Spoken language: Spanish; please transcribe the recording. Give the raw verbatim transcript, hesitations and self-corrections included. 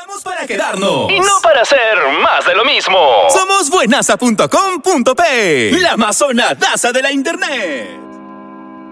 Estamos para quedarnos. Y no para hacer más de lo mismo. Somos buenaza punto com punto pe, la más sonadaza de la internet.